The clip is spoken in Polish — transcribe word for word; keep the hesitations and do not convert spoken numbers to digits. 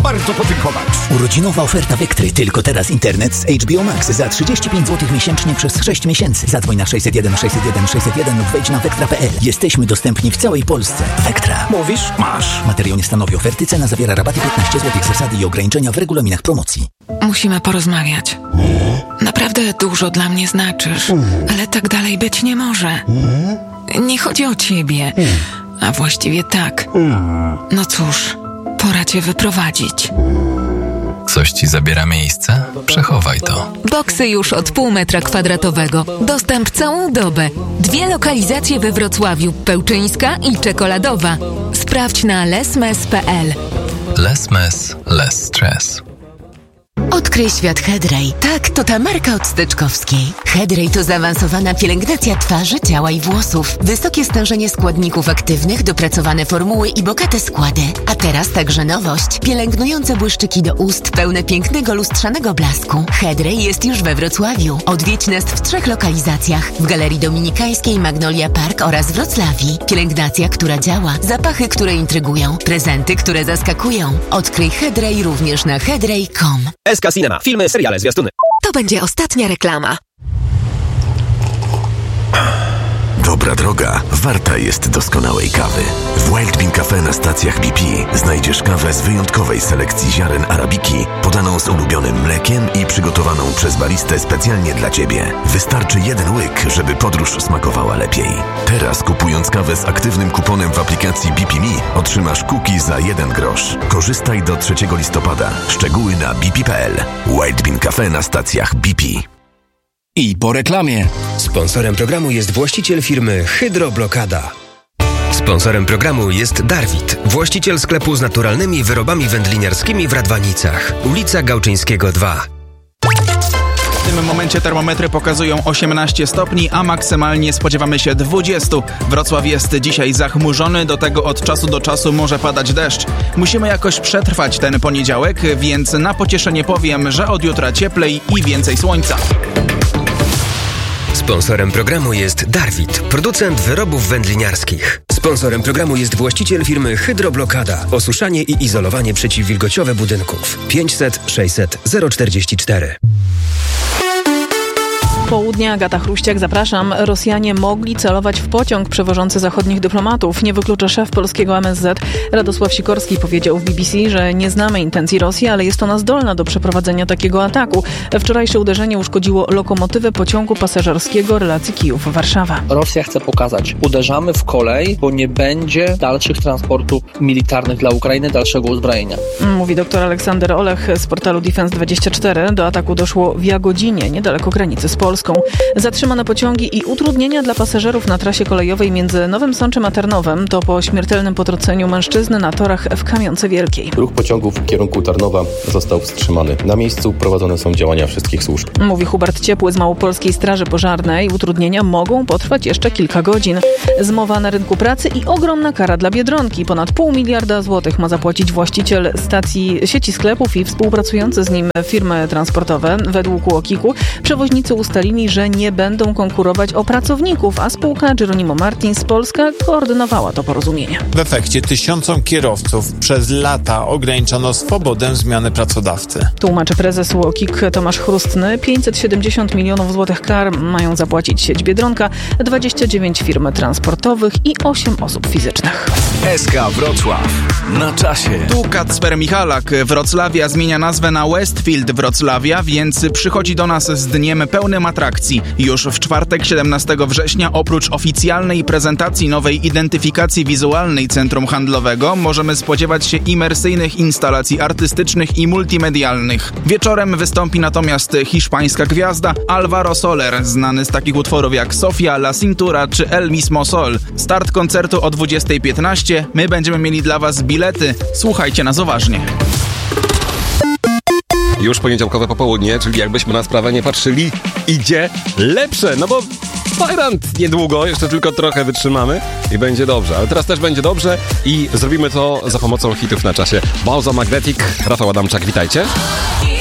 bardzo podziękować. Urodzinowa oferta Vectry. Tylko teraz internet z H B O Max za trzydzieści pięć złotych miesięcznie przez sześć miesięcy. Zadzwoń na sześćset jeden sześćset jeden sześćset jeden lub wejdź na vectra kropka p l. Jesteśmy dostępni w całej Polsce. Vectra. Mówisz? Masz. Materiał nie stanowi oferty. Cena zawiera rabaty piętnaście złotych. Zasady i ograniczenia w regulaminach promocji. Musimy porozmawiać. Naprawdę dużo dla mnie znaczysz, ale tak dalej być nie może. Nie chodzi o ciebie, a właściwie tak. No cóż, pora cię wyprowadzić. Coś ci zabiera miejsce? Przechowaj to. Boksy już od pół metra kwadratowego. Dostęp całą dobę. Dwie lokalizacje we Wrocławiu, Pełczyńska i Czekoladowa. Sprawdź na lesmes kropka p l. Lesmes, less stress. Odkryj świat Hedrej. Tak, to ta marka od Steczkowskiej. Hedrej to zaawansowana pielęgnacja twarzy, ciała i włosów. Wysokie stężenie składników aktywnych, dopracowane formuły i bogate składy. A teraz także nowość. Pielęgnujące błyszczyki do ust, pełne pięknego, lustrzanego blasku. Hedrej jest już we Wrocławiu. Odwiedź nas w trzech lokalizacjach. W Galerii Dominikańskiej, Magnolia Park oraz Wrocławii. Pielęgnacja, która działa. Zapachy, które intrygują. Prezenty, które zaskakują. Odkryj Hedrej również na hedrej kropka com. S K Cinema. Filmy, seriale, zwiastuny. To będzie ostatnia reklama. Dobra droga warta jest doskonałej kawy. W Wild Bean Cafe na stacjach B P znajdziesz kawę z wyjątkowej selekcji ziaren arabiki, podaną z ulubionym mlekiem i przygotowaną przez baristę specjalnie dla Ciebie. Wystarczy jeden łyk, żeby podróż smakowała lepiej. Teraz kupując kawę z aktywnym kuponem w aplikacji B P Me otrzymasz cookie za jeden grosz. Korzystaj do trzeciego listopada. Szczegóły na b p kropka p l. Wild Bean Cafe na stacjach B P. I po reklamie. Sponsorem programu jest właściciel firmy Hydroblokada. Sponsorem programu jest Darwit, właściciel sklepu z naturalnymi wyrobami wędliniarskimi w Radwanicach. Ulica Gałczyńskiego dwa. W tym momencie termometry pokazują osiemnaście stopni, a maksymalnie spodziewamy się dwadzieścia. Wrocław jest dzisiaj zachmurzony, do tego od czasu do czasu może padać deszcz. Musimy jakoś przetrwać ten poniedziałek, więc na pocieszenie powiem, że od jutra cieplej i więcej słońca. Sponsorem programu jest Darwit, producent wyrobów wędliniarskich. Sponsorem programu jest właściciel firmy Hydroblokada. Osuszanie i izolowanie przeciwwilgociowe budynków. pięćset sześćset zero czterdzieści cztery. Południa, Agata Chruściak, zapraszam. Rosjanie mogli celować w pociąg przewożący zachodnich dyplomatów. Nie wyklucza szef polskiego M S Z Radosław Sikorski. Powiedział w B B C, że nie znamy intencji Rosji, ale jest ona zdolna do przeprowadzenia takiego ataku. Wczorajsze uderzenie uszkodziło lokomotywę pociągu pasażerskiego relacji Kijów-Warszawa. Rosja chce pokazać, uderzamy w kolej, bo nie będzie dalszych transportów militarnych dla Ukrainy, dalszego uzbrojenia. Mówi dr Aleksander Olech z portalu Defense dwadzieścia cztery. Do ataku doszło w Jagodzinie, niedaleko granicy z Polską. Zatrzymane pociągi i utrudnienia dla pasażerów na trasie kolejowej między Nowym Sączem a Tarnowem to po śmiertelnym potrąceniu mężczyzny na torach w Kamionce Wielkiej. Ruch pociągów w kierunku Tarnowa został wstrzymany. Na miejscu prowadzone są działania wszystkich służb. Mówi Hubert Ciepły z Małopolskiej Straży Pożarnej. Utrudnienia mogą potrwać jeszcze kilka godzin. Zmowa na rynku pracy i ogromna kara dla Biedronki. Ponad pół miliarda złotych ma zapłacić właściciel stacji sieci sklepów i współpracujące z nim firmy transportowe. Według UOKiK-u przewoźnicy ustalili, że nie będą konkurować o pracowników, a spółka Geronimo Martins Polska koordynowała to porozumienie. W efekcie tysiącom kierowców przez lata ograniczono swobodę zmiany pracodawcy. Tłumaczy prezes UOKiK Tomasz Chrustny. pięćset siedemdziesiąt milionów złotych kar mają zapłacić sieć Biedronka, dwadzieścia dziewięć firm transportowych i osiem osób fizycznych. S K Wrocław. Na czasie. Tu Kacper Michalak. Wrocławia zmienia nazwę na Westfield Wrocławia, więc przychodzi do nas z dniem pełnym atrakcji. Już w czwartek, siedemnastego września, oprócz oficjalnej prezentacji nowej identyfikacji wizualnej centrum handlowego, możemy spodziewać się imersyjnych instalacji artystycznych i multimedialnych. Wieczorem wystąpi natomiast hiszpańska gwiazda Alvaro Soler, znany z takich utworów jak Sofia, La Cintura czy El Mismo Sol. Start koncertu o dwudziestej piętnaście. My będziemy mieli dla Was bilety. Słuchajcie nas uważnie. Już poniedziałkowe popołudnie, czyli jakbyśmy na sprawę nie patrzyli, idzie lepsze, no bo Fajrant niedługo, jeszcze tylko trochę wytrzymamy i będzie dobrze, ale teraz też będzie dobrze i zrobimy to za pomocą hitów na czasie. Bauza Magnetic, Rafał Adamczak, witajcie.